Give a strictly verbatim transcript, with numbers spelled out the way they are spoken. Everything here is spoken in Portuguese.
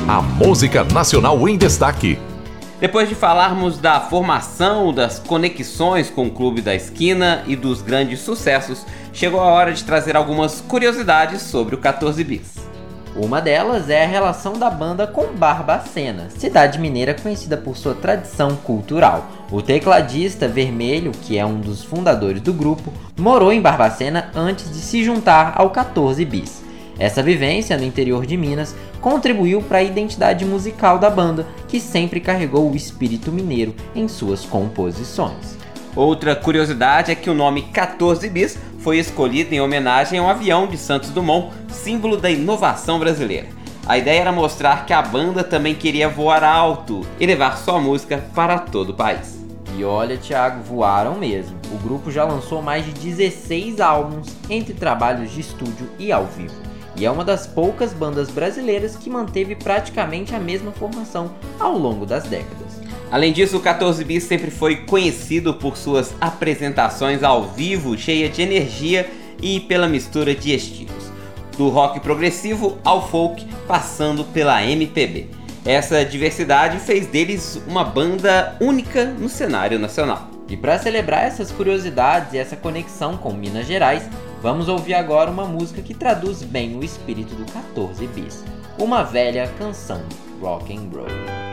A música nacional em destaque. Depois de falarmos da formação, das conexões com o Clube da Esquina e dos grandes sucessos, chegou a hora de trazer algumas curiosidades sobre o quatorze bis. Uma delas é a relação da banda com Barbacena, cidade mineira conhecida por sua tradição cultural. O tecladista Vermelho, que é um dos fundadores do grupo, morou em Barbacena antes de se juntar ao quatorze bis. Essa vivência no interior de Minas contribuiu para a identidade musical da banda, que sempre carregou o espírito mineiro em suas composições. Outra curiosidade é que o nome quatorze bis foi escolhido em homenagem ao avião de Santos Dumont, símbolo da inovação brasileira. A ideia era mostrar que a banda também queria voar alto e levar sua música para todo o país. E olha, Thiago, voaram mesmo. O grupo já lançou mais de dezesseis álbuns entre trabalhos de estúdio e ao vivo. E é uma das poucas bandas brasileiras que manteve praticamente a mesma formação ao longo das décadas. Além disso, o quatorze bis sempre foi conhecido por suas apresentações ao vivo, cheia de energia e pela mistura de estilos, do rock progressivo ao folk, passando pela M P B. Essa diversidade fez deles uma banda única no cenário nacional. E para celebrar essas curiosidades e essa conexão com Minas Gerais, vamos ouvir agora uma música que traduz bem o espírito do quatorze bis, Uma Velha Canção, Rock and Roll.